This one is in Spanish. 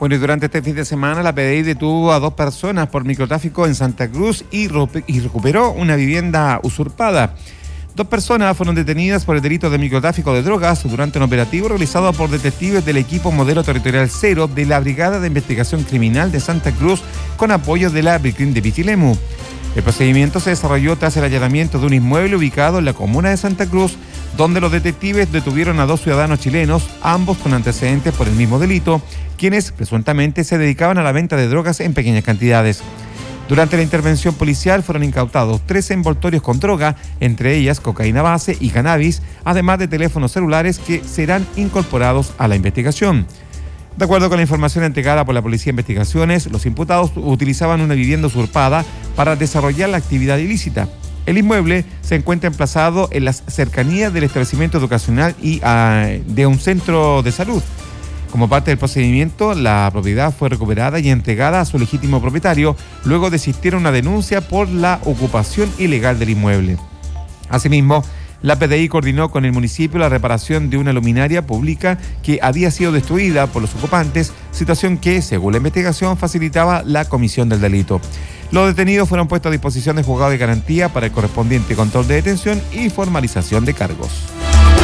Bueno, y durante este fin de semana la PDI detuvo a 2 personas por microtráfico en Santa Cruz y recuperó una vivienda usurpada. 2 personas fueron detenidas por el delito de microtráfico de drogas durante un operativo realizado por detectives del equipo Modelo Territorial 0 de la Brigada de Investigación Criminal de Santa Cruz con apoyo de la BRICRIM de Pichilemu. El procedimiento se desarrolló tras el allanamiento de un inmueble ubicado en la comuna de Santa Cruz, donde los detectives detuvieron a 2 ciudadanos chilenos, ambos con antecedentes por el mismo delito, quienes presuntamente se dedicaban a la venta de drogas en pequeñas cantidades. Durante la intervención policial fueron incautados 13 envoltorios con droga, entre ellas cocaína base y cannabis, además de teléfonos celulares que serán incorporados a la investigación. De acuerdo con la información entregada por la Policía de Investigaciones, los imputados utilizaban una vivienda usurpada para desarrollar la actividad ilícita. El inmueble se encuentra emplazado en las cercanías del establecimiento educacional y de un centro de salud. Como parte del procedimiento, la propiedad fue recuperada y entregada a su legítimo propietario, luego de existir una denuncia por la ocupación ilegal del inmueble. Asimismo, la PDI coordinó con el municipio la reparación de una luminaria pública que había sido destruida por los ocupantes, situación que, según la investigación, facilitaba la comisión del delito. Los detenidos fueron puestos a disposición del juzgado de garantía para el correspondiente control de detención y formalización de cargos.